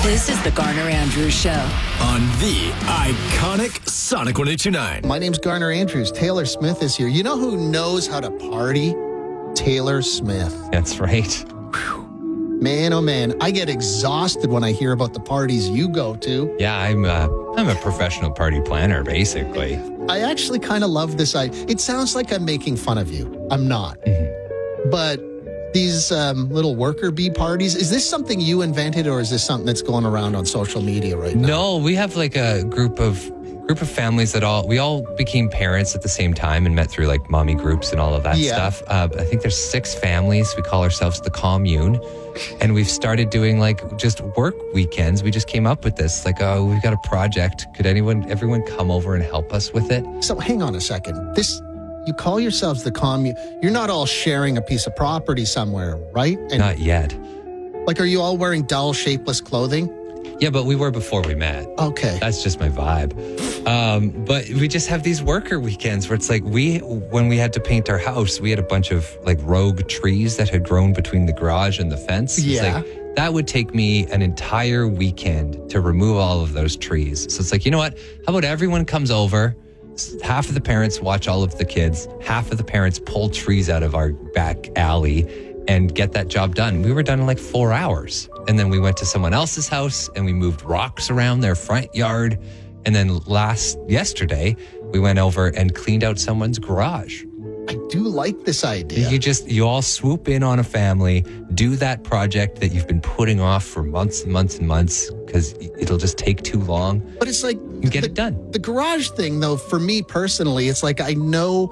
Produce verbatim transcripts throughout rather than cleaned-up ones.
This is the Garner Andrews Show on the iconic Sonic one eighty-nine. My name's Garner Andrews. Taylor Smith is here. You know who knows how to party? Taylor Smith. That's right. Whew. Man, oh man, I get exhausted when I hear about the parties you go to. Yeah, I'm a, I'm a professional party planner, basically. I actually kind of love this idea. It sounds like I'm making fun of you. I'm not. Mm-hmm. But these um, little worker bee parties, is this something you invented, or is this something that's going around on social media right now? No, we have like a group of group of families that all, we all became parents at the same time and met through like mommy groups and all of that Yeah. stuff. Uh, I think there's six families. We call ourselves the Commune. And we've started doing like just work weekends. We just came up with this, like, oh, we've got a project. Could anyone, everyone come over and help us with it? So hang on a second. This, you call yourselves the commune. You're not all sharing a piece of property somewhere, right? And Not yet. like, are you all wearing dull, shapeless clothing? Yeah, but we were before we met. Okay. That's just my vibe. Um, but we just have these worker weekends where it's like we, when we had to paint our house, we had a bunch of like rogue trees that had grown between the garage and the fence. It's Yeah. like, that would take me an entire weekend to remove all of those trees. So it's like, you know what? How about everyone comes over? Half of the parents watch all of the kids. Half of the parents pull trees out of our back alley and get that job done. We were done in like four hours. And then we went to someone else's house and we moved rocks around their front yard. And then last, yesterday, we went over and cleaned out someone's garage. I do like this idea. You just, you all swoop in on a family, do that project that you've been putting off for months and months and months because it'll just take too long. But it's like, And get the, it done. The garage thing, though, for me personally, it's like I know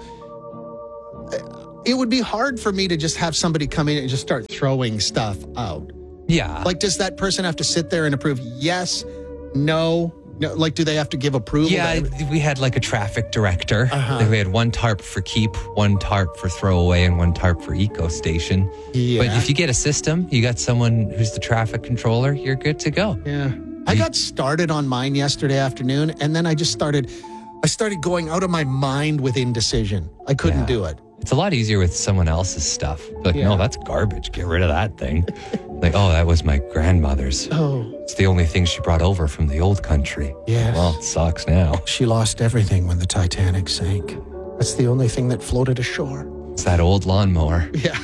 it would be hard for me to just have somebody come in and just start throwing stuff out. Yeah. Like, does that person have to sit there and approve? Yes, no, no. Like, do they have to give approval? to Yeah, every- we had like a traffic director. Uh-huh. We had one tarp for keep, one tarp for throwaway, and one tarp for eco station. Yeah. But if you get a system, you got someone who's the traffic controller, you're good to go. Yeah. I got started on mine yesterday afternoon, and then I just started, I started going out of my mind with indecision. I couldn't Yeah. do it. It's a lot easier with someone else's stuff. Like, Yeah. no, that's garbage. Get rid of that thing. Like, oh, that was my grandmother's. Oh, It's the only thing she brought over from the old country. Yes. Well, it sucks now. she lost everything when the Titanic sank. That's the only thing that floated ashore. It's that old lawnmower. Yeah.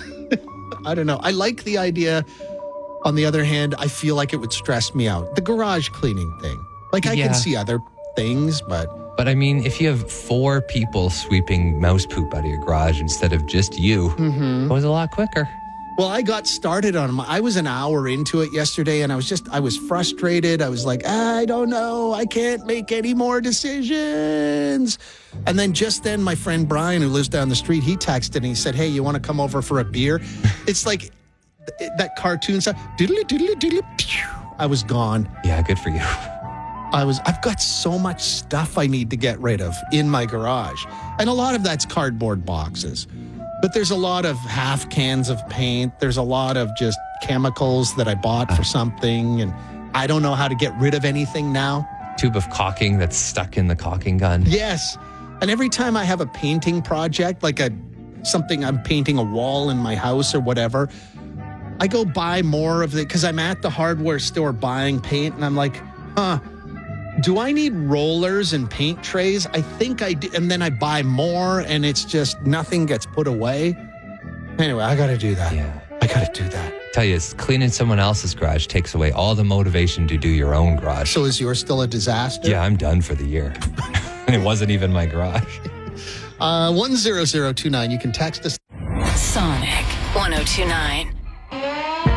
I don't know. I like the idea. On the other hand, I feel like it would stress me out. The garage cleaning thing. Like, I Yeah. can see other things, but But I mean, if you have four people sweeping mouse poop out of your garage instead of just you, Mm-hmm. it goes a lot quicker. well, I got started on my, I was an hour into it yesterday, and I was just, I was frustrated. I was like, I don't know. I can't make any more decisions. And then just then, my friend Brian, who lives down the street, he texted and he said, hey, you want to come over for a beer? It's like th- that cartoon stuff. Doodly, doodly, doodly, pew. I was gone. Yeah, good for you. I was, I've got so much stuff I need to get rid of in my garage. And a lot of that's cardboard boxes. But there's a lot of half cans of paint. There's a lot of just chemicals that I bought for something. And I don't know how to get rid of anything now. Tube of caulking that's stuck in the caulking gun. Yes. And every time I have a painting project, like a something I'm painting a wall in my house or whatever, I go buy more of it because I'm at the hardware store buying paint. And I'm like, huh. Do I need rollers and paint trays? I think I do. And then I buy more and it's just nothing gets put away. Anyway, I got to do that. Yeah. I got to do that. Tell you, it's cleaning someone else's garage takes away all the motivation to do your own garage. So is yours still a disaster? Yeah, I'm done for the year. And it wasn't even my garage. Uh, one zero zero two nine. You can text us. Sonic one oh two nine.